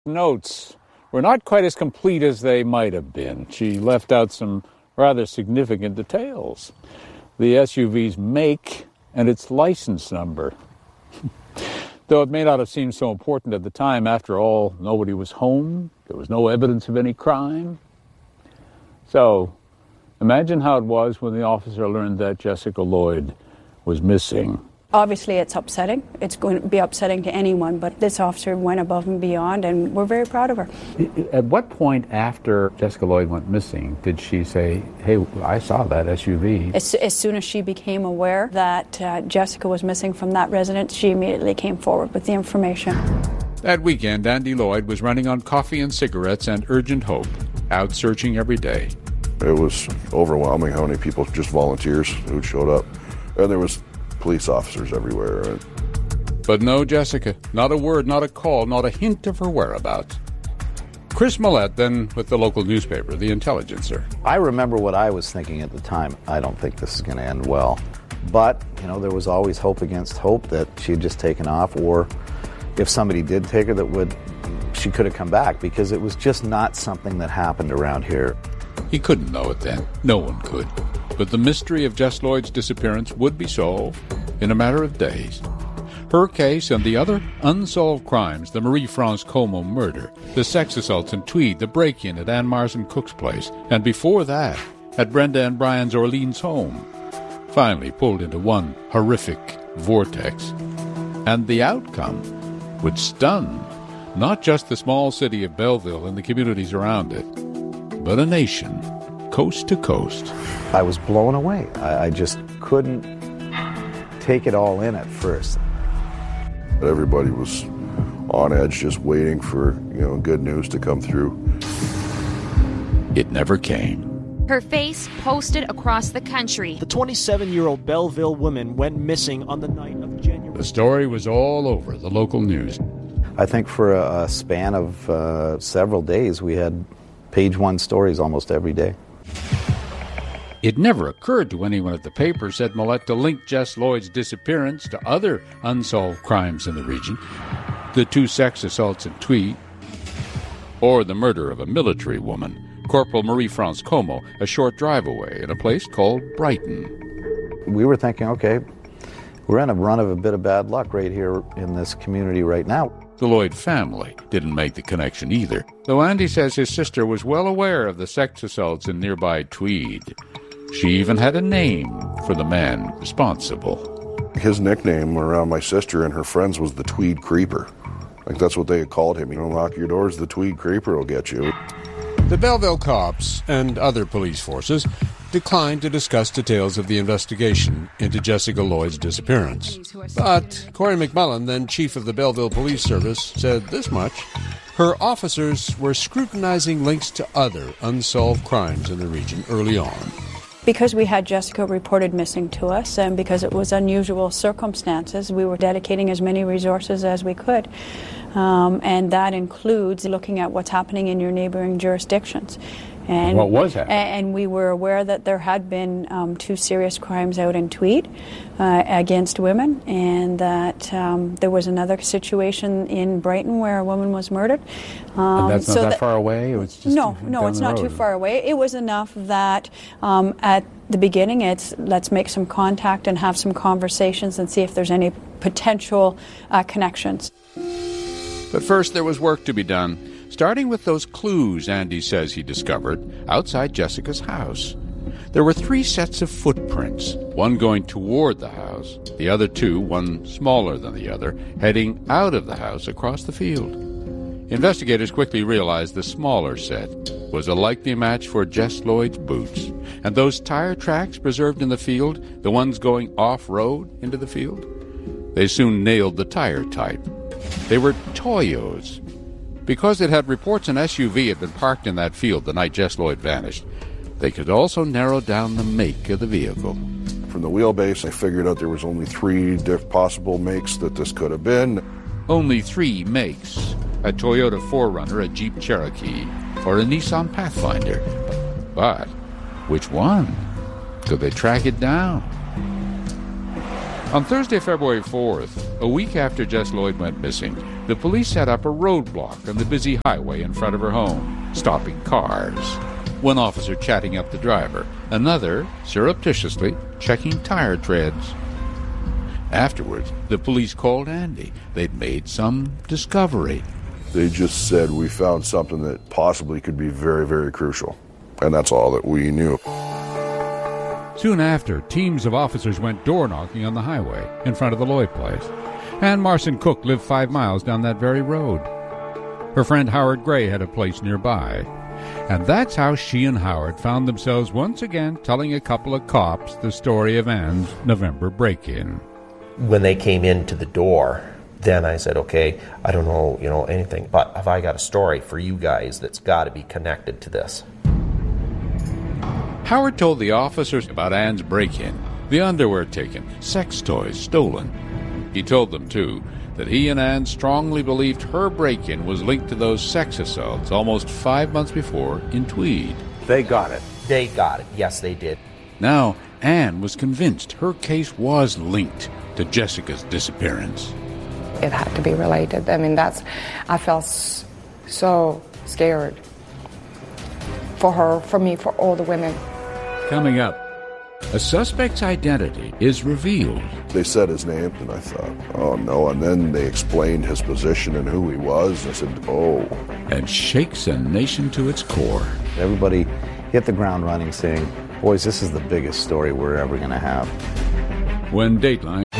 Notes were not quite as complete as they might have been. She left out some rather significant details. The SUV's make and its license number. Though it may not have seemed so important at the time, after all, nobody was home. There was no evidence of any crime. So, imagine how it was when the officer learned that Jessica Lloyd was missing. Obviously, it's upsetting. It's going to be upsetting to anyone, but this officer went above and beyond, and we're very proud of her. At what point after Jessica Lloyd went missing did she say, hey, I saw that SUV? As soon as she became aware that Jessica was missing from that residence, she immediately came forward with the information. That weekend, Andy Lloyd was running on coffee and cigarettes and urgent hope, out searching every day. It was overwhelming how many people, just volunteers, who showed up. And there was police officers everywhere. But no Jessica. Not a word, not a call, not a hint of her whereabouts. Chris Millette, then with the local newspaper, The Intelligencer. I remember what I was thinking at the time. I don't think this is going to end well. But, there was always hope against hope that she had just taken off, or if somebody did take her, she could have come back, because it was just not something that happened around here. He couldn't know it then. No one could. But the mystery of Jess Lloyd's disappearance would be solved in a matter of days. Her case and the other unsolved crimes, the Marie-France Como murder, the sex assaults in Tweed, the break-in at Ann Mars and Cook's place, and before that, at Brenda and Brian's Orleans home, finally pulled into one horrific vortex. And the outcome would stun not just the small city of Belleville and the communities around it, but a nation, coast to coast. I was blown away. I just couldn't take it all in at first. Everybody was on edge, just waiting for, good news to come through. It never came. Her face posted across the country. The 27-year-old Belleville woman went missing on the night of January. The story was all over the local news. I think for a span of several days, we had page one stories almost every day. It never occurred to anyone at the paper, said Millette, to link Jess Lloyd's disappearance to other unsolved crimes in the region, the 2 sex assaults in Tweed, or the murder of a military woman, Corporal Marie-France Como, a short drive away in a place called Brighton. We were thinking, okay, we're in a run of a bit of bad luck right here in this community right now. The Lloyd family didn't make the connection either, though Andy says his sister was well aware of the sex assaults in nearby Tweed. She even had a name for the man responsible. His nickname around my sister and her friends was the Tweed Creeper. Like, that's what they had called him. Lock your doors, the Tweed Creeper will get you. The Belleville cops and other police forces declined to discuss details of the investigation into Jessica Lloyd's disappearance. But Corey McMullen, then chief of the Belleville Police Service, said this much: her officers were scrutinizing links to other unsolved crimes in the region early on. Because we had Jessica reported missing to us, and because it was unusual circumstances, we were dedicating as many resources as we could. And that includes looking at what's happening in your neighboring jurisdictions. And what was happening? And we were aware that there had been 2 serious crimes out in Tweed against women, and that there was another situation in Brighton where a woman was murdered. And that's not that far away? It was just no, it's not too far away. It was enough that at the beginning it's let's make some contact and have some conversations and see if there's any potential connections. But first there was work to be done, starting with those clues Andy says he discovered outside Jessica's house. There were 3 sets of footprints, one going toward the house, the other 2, one smaller than the other, heading out of the house across the field. Investigators quickly realized the smaller set was a likely match for Jess Lloyd's boots, and those tire tracks preserved in the field, the ones going off-road into the field, they soon nailed the tire type. They were Toyos. Because it had reports an SUV had been parked in that field the night Jess Lloyd vanished, they could also narrow down the make of the vehicle. From the wheelbase, I figured out there was only 3 possible makes that this could have been. Only 3 makes: a Toyota 4Runner, a Jeep Cherokee, or a Nissan Pathfinder. But which one? Could they track it down? On Thursday, February 4th, a week after Jess Lloyd went missing, the police set up a roadblock on the busy highway in front of her home, stopping cars. One officer chatting up the driver, another surreptitiously checking tire treads. Afterwards, the police called Andy. They'd made some discovery. They just said we found something that possibly could be very, very crucial. And that's all that we knew. Soon after, teams of officers went door-knocking on the highway in front of the Lloyd place. And Marson Cook lived 5 miles down that very road. Her friend Howard Gray had a place nearby. And that's how she and Howard found themselves once again telling a couple of cops the story of Ann's November break-in. When they came into the door, then I said, okay, I don't know, anything, but have I got a story for you guys that's got to be connected to this? Howard told the officers about Ann's break-in, the underwear taken, sex toys stolen. He told them, too, that he and Ann strongly believed her break-in was linked to those sex assaults almost 5 months before in Tweed. They got it. They got it. Yes, they did. Now, Ann was convinced her case was linked to Jessica's disappearance. It had to be related. I felt so scared for her, for me, for all the women. Coming up, a suspect's identity is revealed. They said his name, and I thought, oh no. And then they explained his position and who he was. I said, oh. And shakes a nation to its core. Everybody hit the ground running saying, boys, this is the biggest story we're ever going to have. When Dateline